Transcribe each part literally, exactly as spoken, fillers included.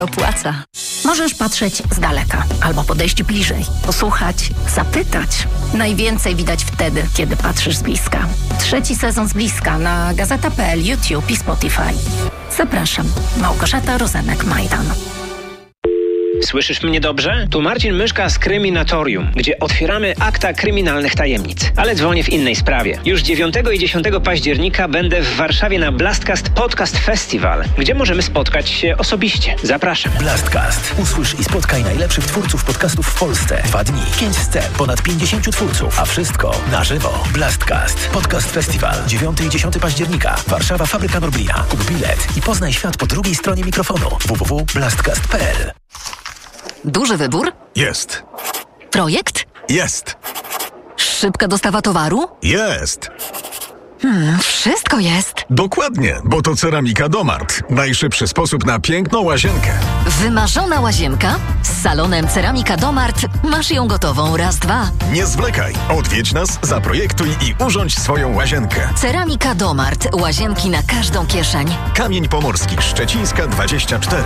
Opłaca. Możesz patrzeć z daleka albo podejść bliżej, posłuchać, zapytać. Najwięcej widać wtedy, kiedy patrzysz z bliska. Trzeci sezon z bliska na gazeta kropka pe el, YouTube i Spotify. Zapraszam. Małgorzata Rozenek-Majdan. Słyszysz mnie dobrze? Tu Marcin Myszka z Kryminatorium, gdzie otwieramy akta kryminalnych tajemnic. Ale dzwonię w innej sprawie. Już dziewiątego i dziesiątego października będę w Warszawie na Blastcast Podcast Festival, gdzie możemy spotkać się osobiście. Zapraszam. Blastcast. Usłysz i spotkaj najlepszych twórców podcastów w Polsce. Dwa dni, pięć scen, ponad pięćdziesięciu twórców, a wszystko na żywo. Blastcast Podcast Festival. dziewiątego i dziesiątego października. Warszawa, Fabryka Norblina. Kup bilet i poznaj świat po drugiej stronie mikrofonu. w w w kropka blastcast kropka pe el. Duży wybór? Jest. Projekt? Jest. Szybka dostawa towaru? Jest. Hmm, wszystko jest. Dokładnie, bo to Ceramika Domart. Najszybszy sposób na piękną łazienkę. Wymarzona łazienka? Z salonem Ceramika Domart masz ją gotową raz, dwa. Nie zwlekaj. Odwiedź nas, zaprojektuj i urządź swoją łazienkę. Ceramika Domart. Łazienki na każdą kieszeń. Kamień Pomorski, Szczecińska dwadzieścia cztery.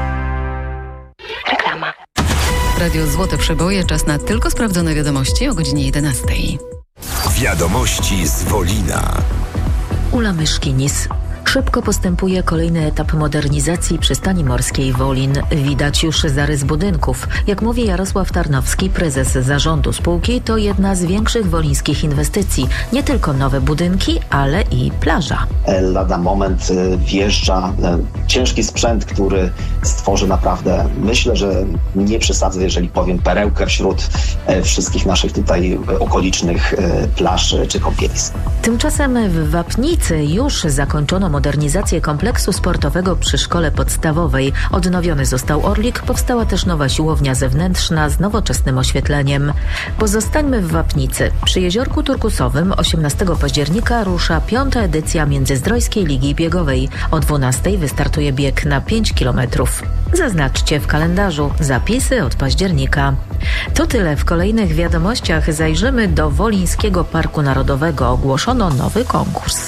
Reklama. Radio Złote Przeboje, czas na tylko sprawdzone wiadomości o godzinie jedenastej. Wiadomości z Wolina. Ula Myszkinis. Szybko postępuje kolejny etap modernizacji przystani morskiej Wolin. Widać już zarys budynków. Jak mówi Jarosław Tarnowski, prezes zarządu spółki, to jedna z większych wolińskich inwestycji. Nie tylko nowe budynki, ale i plaża. Lada moment wjeżdża ciężki sprzęt, który stworzy naprawdę, myślę, że nie przesadzę, jeżeli powiem, perełkę wśród wszystkich naszych tutaj okolicznych plaż czy kąpielisk. Tymczasem w Wapnicy już zakończono modernizację kompleksu sportowego przy szkole podstawowej. Odnowiony został Orlik, powstała też nowa siłownia zewnętrzna z nowoczesnym oświetleniem. Pozostańmy w Wapnicy. Przy Jeziorku Turkusowym osiemnastego października rusza piąta edycja Międzyzdrojskiej Ligi Biegowej. O dwunastej wystartuje bieg na pięć kilometrów. Zaznaczcie w kalendarzu zapisy od października. To tyle w kolejnych wiadomościach. Zajrzymy do Wolińskiego Parku Narodowego. Ogłoszono nowy konkurs.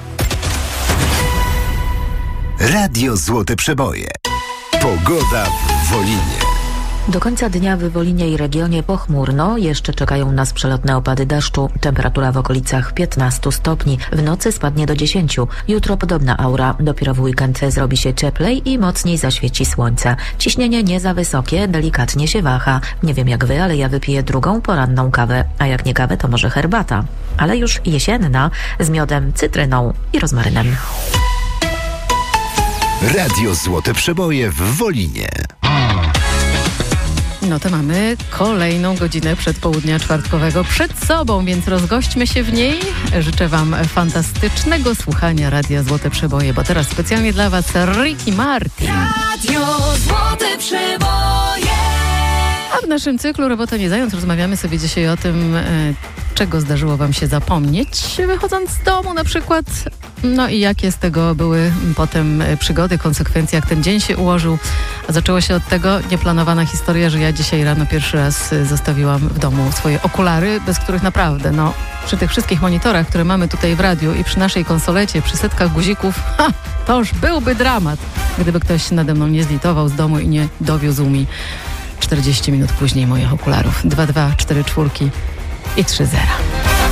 Radio Złote Przeboje. Pogoda w Wolinie. Do końca dnia w Wolinie i regionie pochmurno. Jeszcze czekają nas przelotne opady deszczu. Temperatura w okolicach piętnaście stopni. W nocy spadnie do dziesięciu. Jutro podobna aura. Dopiero w weekend zrobi się cieplej i mocniej zaświeci słońce. Ciśnienie nie za wysokie, delikatnie się waha. Nie wiem jak wy, ale ja wypiję drugą poranną kawę. A jak nie kawę, to może herbata. Ale już jesienna, z miodem, cytryną i rozmarynem. Radio Złote Przeboje w Wolinie. No to mamy kolejną godzinę przedpołudnia czwartkowego przed sobą, więc rozgośćmy się w niej. Życzę wam fantastycznego słuchania Radia Złote Przeboje, bo teraz specjalnie dla was Ricky Martin. Radio Złote Przeboje. A w naszym cyklu Robota nie zając rozmawiamy sobie dzisiaj o tym, e, czego zdarzyło wam się zapomnieć, wychodząc z domu na przykład. No i jakie z tego były potem przygody, konsekwencje, jak ten dzień się ułożył. A zaczęło się od tego nieplanowana historia, że ja dzisiaj rano pierwszy raz zostawiłam w domu swoje okulary, bez których naprawdę, no, przy tych wszystkich monitorach, które mamy tutaj w radiu i przy naszej konsolecie, przy setkach guzików, ha, to już byłby dramat, gdyby ktoś nade mną nie zlitował z domu i nie dowiózł mi czterdzieści minut później moich okularów. dwa dwa cztery cztery i trzy zera.